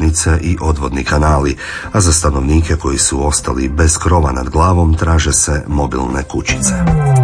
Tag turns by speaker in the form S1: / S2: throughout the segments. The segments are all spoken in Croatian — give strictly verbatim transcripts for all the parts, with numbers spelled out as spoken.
S1: prometnice i odvodni kanali, a za stanovnike koji su ostali bez krova nad glavom traže se mobilne kućice.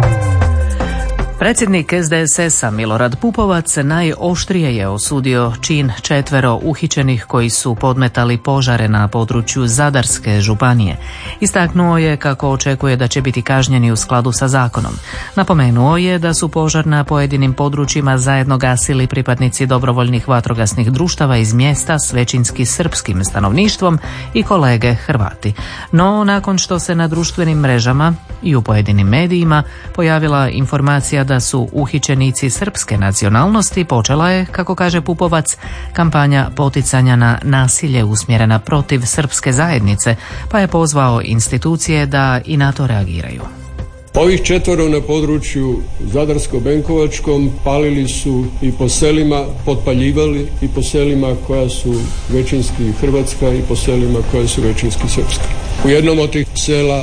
S2: Predsjednik S D S S-a Milorad Pupovac najoštrije je osudio čin četvero uhićenih koji su podmetali požare na području Zadarske županije. Istaknuo je kako očekuje da će biti kažnjeni u skladu sa zakonom. Napomenuo je da su požar na pojedinim područjima zajedno gasili pripadnici dobrovoljnih vatrogasnih društava iz mjesta s većinski srpskim stanovništvom i kolege Hrvati. No, nakon što se na društvenim mrežama i u pojedinim medijima pojavila informacija da su uhićenici srpske nacionalnosti, počela je, kako kaže Pupovac, kampanja poticanja na nasilje usmjerena protiv srpske zajednice, pa je pozvao institucije da i na to reagiraju.
S3: Ovih četvoro na području Zadarsko-Benkovačkom palili su i po selima, potpaljivali i po selima koja su većinski hrvatska i po selima koja su većinski srpska. U jednom od tih sela,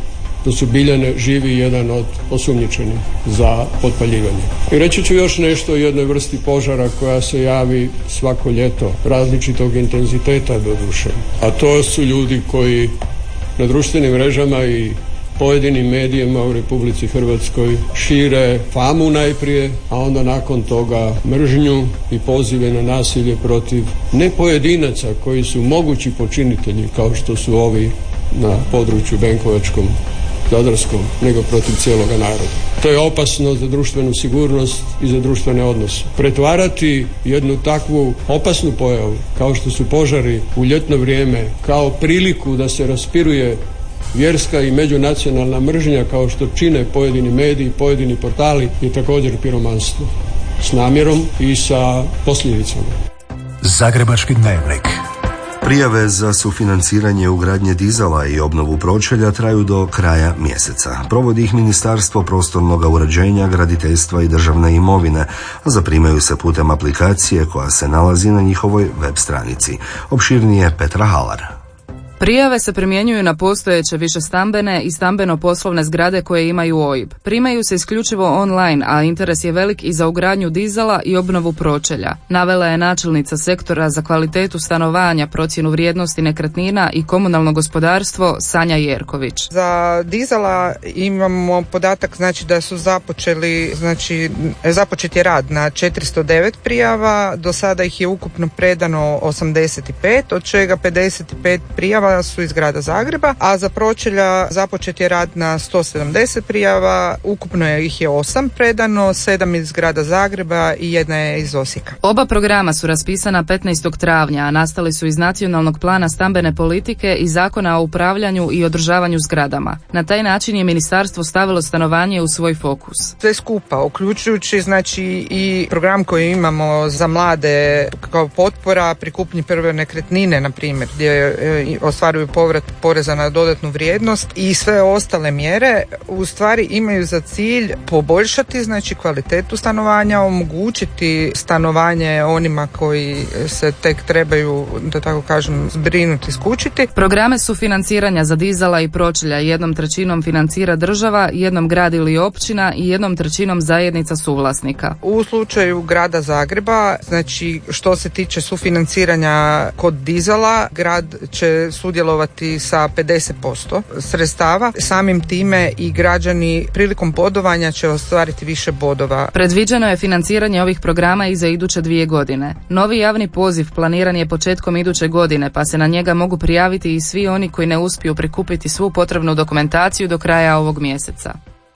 S3: to su Biljane, živi jedan od osumnjičenih za potpaljivanje. I reći ću još nešto o jednoj vrsti požara koja se javi svako ljeto, različitog intenziteta doduše. A to su ljudi koji na društvenim mrežama i pojedinim medijima u Republici Hrvatskoj šire famu najprije, a onda nakon toga mržnju i pozive na nasilje protiv ne pojedinaca koji su mogući počinitelji kao što su ovi na području Benkovačkom, Zadarskom, nego protiv cijeloga naroda. To je opasno za društvenu sigurnost i za društvene odnose. Pretvarati jednu takvu opasnu pojavu kao što su požari u ljetno vrijeme kao priliku da se raspiruje vjerska i međunacionalna mržnja kao što čine pojedini mediji, pojedini portali je također piromanstvo s namjerom i sa posljedicama.
S4: Zagrebački dnevnik.
S1: Prijave za sufinanciranje ugradnje dizala i obnovu pročelja traju do kraja mjeseca. Provodi ih Ministarstvo prostornog uređenja, graditeljstva i državne imovine, a zaprimaju se putem aplikacije koja se nalazi na njihovoj web stranici. Opširnije Petra Halar.
S5: Prijave se primjenjuju na postojeće višestambene i stambeno-poslovne zgrade koje imaju O I B. Primaju se isključivo online, a interes je velik i za ugradnju dizala i obnovu pročelja. Navela je načelnica sektora za kvalitetu stanovanja, procjenu vrijednosti nekretnina i komunalno gospodarstvo Sanja Jerković.
S6: Za dizala imamo podatak znači da su započeli, znači započet je rad na četiristo devet prijava, do sada ih je ukupno predano osamdeset pet, od čega pedeset pet prijava su iz grada Zagreba, a za pročelja započet je rad na sto sedamdeset prijava, ukupno ih je osam predano, sedam iz grada Zagreba i jedna je iz Osijeka.
S5: Oba programa su raspisana petnaestog travnja, a nastali su iz Nacionalnog plana stambene politike i Zakona o upravljanju i održavanju zgradama. Na taj način je ministarstvo stavilo stanovanje u svoj fokus.
S6: Sve skupa, uključujući znači i program koji imamo za mlade kao potpora pri kupnji prve nekretnine, na primjer, gdje ostvaruju povrat poreza na dodatnu vrijednost i sve ostale mjere u stvari imaju za cilj poboljšati znači kvalitetu stanovanja, omogućiti stanovanje onima koji se tek trebaju, da tako kažem, zbrinuti, skučiti.
S5: Programe sufinanciranja za dizala i pročelja jednom trećinom financira država, jednom grad ili općina i jednom trećinom zajednica suvlasnika.
S6: U slučaju grada Zagreba, znači što se tiče sufinanciranja kod dizala, grad će sudjelovati sa pedeset posto sredstava. Samim time i građani prilikom bodovanja će ostvariti više bodova.
S5: Predviđeno je financiranje ovih programa i za iduće dvije godine. Novi javni poziv planiran je početkom iduće godine, pa se na njega mogu prijaviti i svi oni koji ne uspiju prikupiti svu potrebnu dokumentaciju do kraja ovog mjeseca.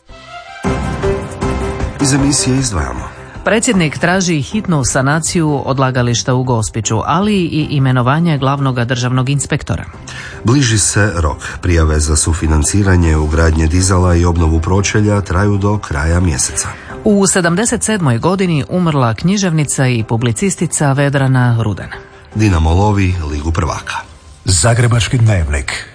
S1: Iz emisije izdvajamo.
S2: Predsjednik traži hitnu sanaciju odlagališta u Gospiću, ali i imenovanje glavnog državnog inspektora.
S1: Bliži se rok. Prijave za sufinanciranje ugradnje dizala i obnovu pročelja traju do kraja mjeseca.
S2: U sedamdeset sedmoj godini umrla književnica i publicistica Vedrana Ruden.
S1: Dinamo lovi Ligu prvaka.
S4: Zagrebački dnevnik.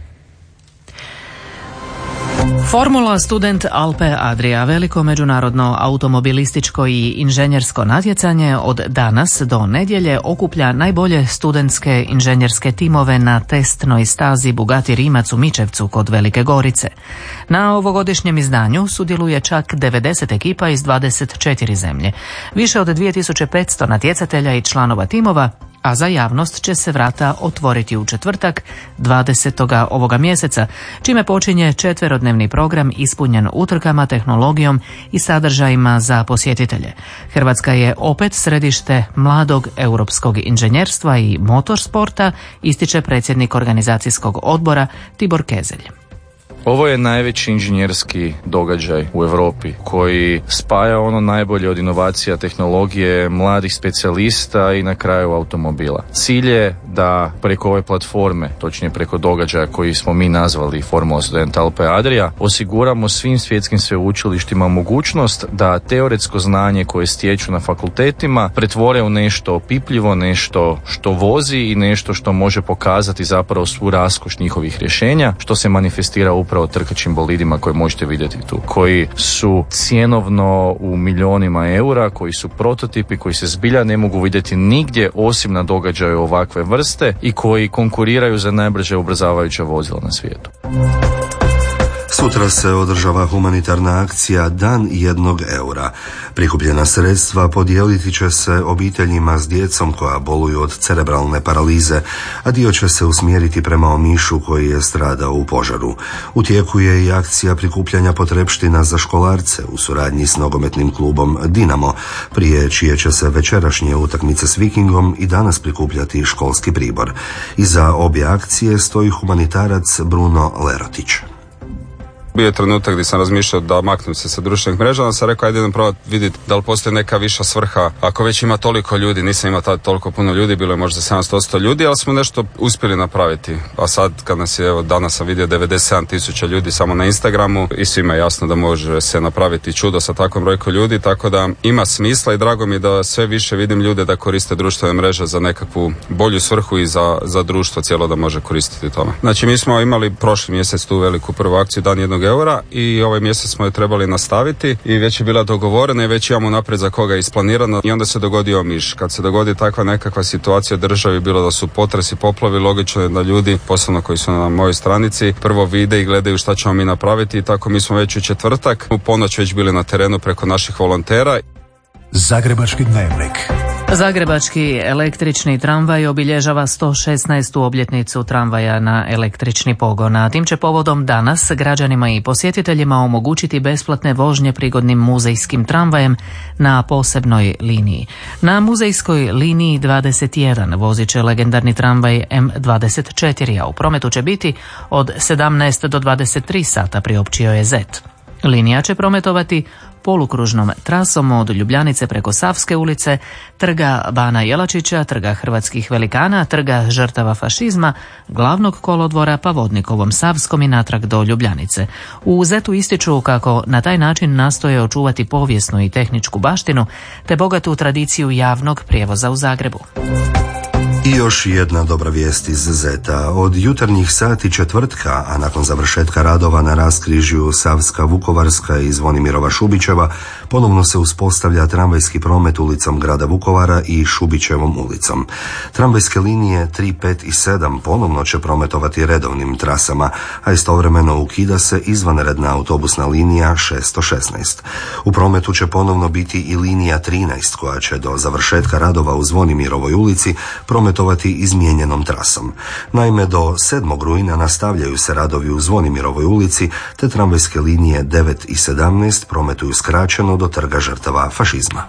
S2: Formula Student Alpe Adria, veliko međunarodno automobilističko i inženjersko natjecanje, od danas do nedjelje okuplja najbolje studentske inženjerske timove na testnoj stazi Bugatti Rimac u Mičevcu kod Velike Gorice. Na ovogodišnjem izdanju sudjeluje čak devedeset ekipa iz dvadeset četiri zemlje. Više od dvije tisuće petsto natjecatelja i članova timova, a za javnost će se vrata otvoriti u četvrtak dvadesetog ovoga mjeseca, čime počinje četverodnevni program ispunjen utrkama, tehnologijom i sadržajima za posjetitelje. Hrvatska je opet središte mladog europskog inženjerstva i motorsporta, ističe predsjednik organizacijskog odbora Tibor Kezelj.
S7: Ovo je najveći inženjerski događaj u Europi koji spaja ono najbolje od inovacija, tehnologije, mladih specijalista i na kraju automobila. Cilj je da preko ove platforme, točnije preko događaja koji smo mi nazvali Formula Student Alpe Adria, osiguramo svim svjetskim sveučilištima mogućnost da teoretsko znanje koje stječu na fakultetima pretvore u nešto opipljivo, nešto što vozi i nešto što može pokazati zapravo svu raskoš njihovih rješenja, što se manifestira u upravo trkačim bolidima koje možete vidjeti tu, koji su cjenovno u milionima eura, koji su prototipi, koji se zbilja ne mogu vidjeti nigdje osim na događaju ovakve vrste i koji konkuriraju za najbrže ubrzavajuća vozila na svijetu.
S1: Sutra se održava humanitarna akcija Dan jednog eura. Prikupljena sredstva podijeliti će se obiteljima s djecom koja boluju od cerebralne paralize, a dio će se usmjeriti prema Omišu koji je stradao u požaru. U tijeku je i akcija prikupljanja potrepština za školarce u suradnji s nogometnim klubom Dinamo, prije čije će se večerašnje utakmice s Vikingom i danas prikupljati školski pribor. Iza obje akcije stoji humanitarac Bruno Lerotić.
S8: Bio je trenutak gdje sam razmišljao da maknem se sa društvenih mreža, onda sam rekao ajde idem probati vidjeti da li postoji neka viša svrha. Ako već ima toliko ljudi, nisam imao tada toliko puno ljudi, bilo je možda sedamsto ljudi, ali smo nešto uspjeli napraviti. A sad kad nas je, evo danas sam vidio devedeset sedam tisuća ljudi samo na Instagramu i svima je jasno da može se napraviti čudo sa takvom brojkom ljudi, tako da ima smisla i drago mi je da sve više vidim ljude da koriste društvene mreže za nekakvu bolju svrhu i za, za društvo cijelo da može koristiti tome. Znači mi smo imali prošli mjesec tu veliku prvu akciju Dan jednog eura i ovaj mjesec smo je trebali nastaviti i već je bila dogovorena i već imamo naprijed za koga je isplanirano i onda se dogodio Omiš. Kad se dogodi takva nekakva situacija u državi, bilo da su potresi, poplavi, logično je da ljudi, posebno koji su na mojoj stranici, prvo vide i gledaju šta ćemo mi napraviti i tako mi smo već u četvrtak u ponoć već bili na terenu preko naših volontera.
S4: Zagrebački dnevnik.
S2: Zagrebački električni tramvaj obilježava sto šesnaestu obljetnicu tramvaja na električni pogon, a tim će povodom danas građanima i posjetiteljima omogućiti besplatne vožnje prigodnim muzejskim tramvajem na posebnoj liniji. Na muzejskoj liniji dvadeset jedan vozit će legendarni tramvaj M dvadeset četiri, a u prometu će biti od sedamnaest do dvadeset tri sata, priopćio je Zet. Linija će prometovati polukružnom trasom od Ljubljanice preko Savske ulice, trga Bana Jelačića, trga Hrvatskih velikana, trga žrtava fašizma, glavnog kolodvora pa Vodnikovom, Savskom i natrag do Ljubljanice. U Zetu ističu kako na taj način nastoje očuvati povijesnu i tehničku baštinu te bogatu tradiciju javnog prijevoza u Zagrebu.
S1: I još jedna dobra vijest iz Zeta. Od jutarnjih sati četvrtka, a nakon završetka radova na raskrižju Savska Vukovarska i Zvonimirova Šubićeva, ponovno se uspostavlja tramvajski promet ulicom grada Vukovara i Šubićevom ulicom. Tramvajske linije tri, pet i sedam ponovno će prometovati redovnim trasama, a istovremeno ukida se izvanredna autobusna linija šesto šesnaest. U prometu će ponovno biti i linija trinaest koja će do završetka radova u Zvonimirovoj ulici prometovati izmijenjenom trasom. Naime, do sedmog rujna nastavljaju se radovi u Zvonimirovoj ulici, te tramvajske linije devet i sedamnaest prometuju skraćeno do trga žrtava fašizma.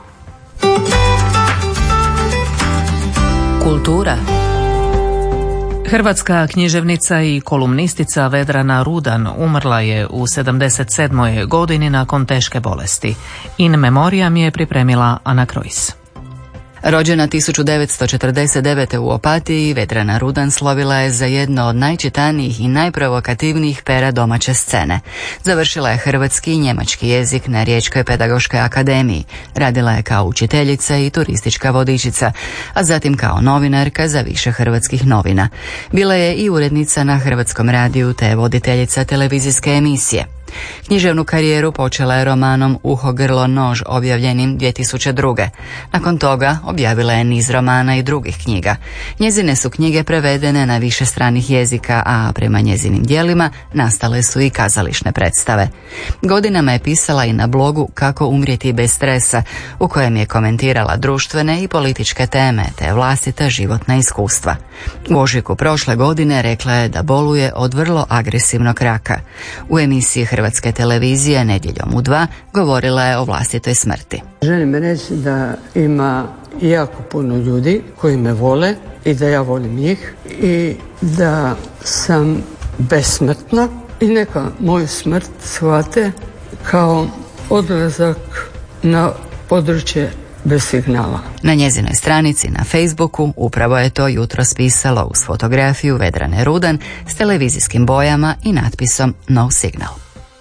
S2: Kultura. Hrvatska književnica i kolumnistica Vedrana Rudan umrla je u sedamdeset sedmoj godini nakon teške bolesti. In memoriam je pripremila Ana Krojs.
S9: Rođena tisuću devetsto četrdeset devete u Opatiji, Vedrana Rudan slovila je za jedno od najčitanijih i najprovokativnijih pera domaće scene. Završila je hrvatski i njemački jezik na Riječkoj pedagoškoj akademiji. Radila je kao učiteljica i turistička vodičica, a zatim kao novinarka za više hrvatskih novina. Bila je i urednica na Hrvatskom radiju te voditeljica televizijske emisije. Književnu karijeru počela je romanom Uho, grlo, nož objavljenim dvije tisuće druge. Nakon toga objavila je niz romana i drugih knjiga. Njezine su knjige prevedene na više stranih jezika, a prema njezinim djelima nastale su i kazališne predstave. Godinama je pisala i na blogu Kako umrijeti bez stresa, u kojem je komentirala društvene i političke teme te vlastita životna iskustva. U ožujku prošle godine rekla je da boluje od vrlo agresivnog raka. U emisiji Hrvatske televizije Nedjeljom u dva govorila je o vlastitoj smrti.
S10: Želim reći da ima jako puno ljudi koji me vole i da ja volim njih i da sam besmrtna i neka moju smrt shvate kao odlazak na područje bez signala.
S9: Na njezinoj stranici na Facebooku upravo je to jutros pisalo uz fotografiju Vedrane Rudan s televizijskim bojama i natpisom No Signal.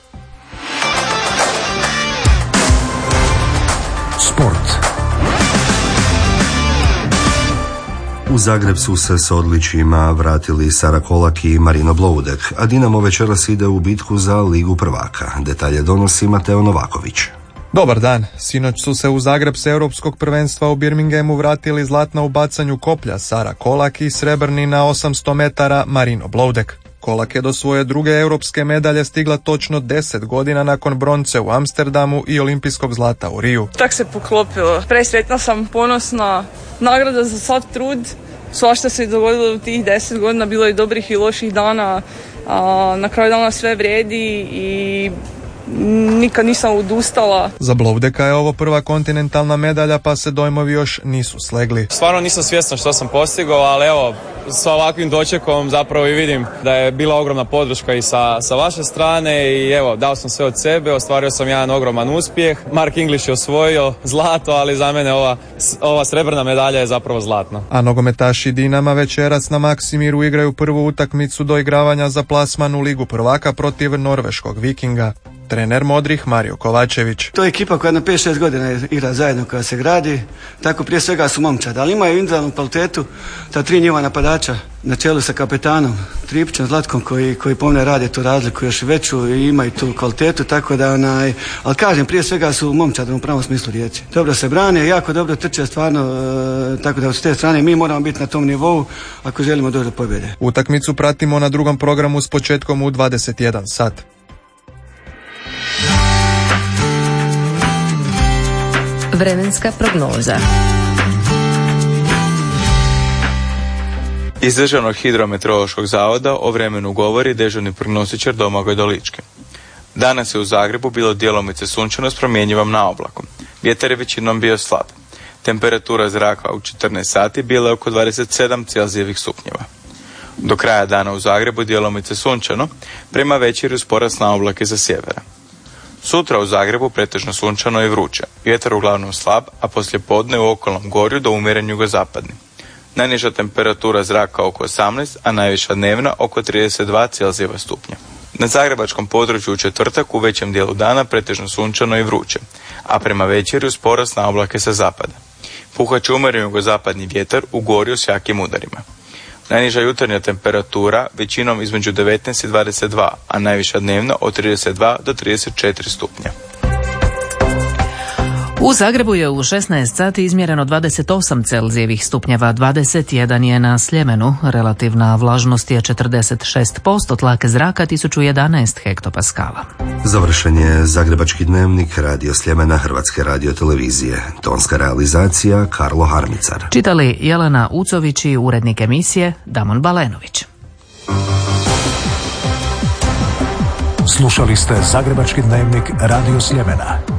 S4: Sport.
S1: U Zagreb su se s odličjima vratili Sara Kolak i Marino Bloudek, a Dinamo večeras ide u bitku za Ligu prvaka. Detalje donosi Mateo Novaković.
S11: Dobar dan. Sinoć su se u Zagreb s europskog prvenstva u Birminghamu vratili zlatna u bacanju koplja Sara Kolak i srebrni na osamsto metara Marino Bloudek. Kolak je do svoje druge europske medalje stigla točno deset godina nakon bronce u Amsterdamu i olimpijskog zlata u Riju.
S12: Tak se poklopilo. Presretna sam, ponosna. Nagrada za sav trud. Svašta se dogodilo u tih deset godina, bilo je dobrih i loših dana. A, na kraju dana sve vrijedi i nikad nisam odustala.
S11: Za Bloudeka je ovo prva kontinentalna medalja, pa se dojmovi još nisu slegli.
S13: Stvarno nisam svjestan što sam postigao, ali evo, sa ovakvim dočekom zapravo i vidim da je bila ogromna podrška i sa, sa vaše strane i evo, dao sam sve od sebe, ostvario sam jedan ogroman uspjeh. Mark English je osvojio zlato, ali za mene ova, ova srebrna medalja je zapravo zlatna.
S11: A nogometaši Dinama večeras na Maksimiru igraju prvu utakmicu doigravanja za plasman u Ligu prvaka protiv norveškog Vikinga. Trener Modrih Mario Kovačević.
S14: To je ekipa koja na pet šest godina igra zajedno, koja se gradi, tako prije svega su momčad, ali imaju individualnu kvalitetu, ta tri njihova napadača na čelu sa kapetanom Tripićem Zlatkom koji, koji pomne rade tu razliku još veću i imaju tu kvalitetu, tako da onaj, ali kažem, prije svega su momčad u pravom smislu riječi. Dobro se brane, jako dobro trče stvarno, e, tako da s te strane mi moramo biti na tom nivou ako želimo doći do pobjede.
S11: Utakmicu pratimo na drugom programu s početkom u dvadeset jedan sat.
S15: Vremenska prognoza.
S16: Iz Državnog hidrometeorološkog zavoda o vremenu govori dežurni prognostičar Domagoj Dolički. Danas je u Zagrebu bilo djelomice sunčano s promjenjivom naoblakom. Vjetar je većinom bio slab. Temperatura zraka u četrnaest sati bila je oko dvadeset sedam Celzijevih stupnjeva. Do kraja dana u Zagrebu djelomice sunčano, prema večeri uz porast naoblake za sjevera. Sutra u Zagrebu pretežno sunčano i vruće, vjetar uglavnom slab, a poslije podne u okolnom gorju do umjeren jugozapadni. Najniža temperatura zraka oko osamnaest, a najviša dnevna oko trideset dva Celzijeva stupnja. Na zagrebačkom području u četvrtak u većem dijelu dana pretežno sunčano i vruće, a prema večeri uz porast naoblake sa zapada. Puhat će umjeren jugozapadni vjetar u gorju s jakim udarima. Najniža jutarnja temperatura većinom između devetnaest i dvadeset dva, a najviša dnevna od trideset dva do trideset četiri stupnja.
S2: U Zagrebu je u šesnaest sati izmjereno dvadeset osam Celzijevih stupnjeva, dvadeset jedan je na Sljemenu, relativna vlažnost je četrdeset šest posto, tlak zraka tisuću jedanaest hektopaskala.
S1: Završen je Zagrebački dnevnik Radio Sljemena Hrvatske radiotelevizije. Tonska realizacija Karlo Harmicar.
S2: Čitali Jelena Ucović i urednik emisije Damon Balenović.
S4: Slušali ste Zagrebački dnevnik Radio Sljemena.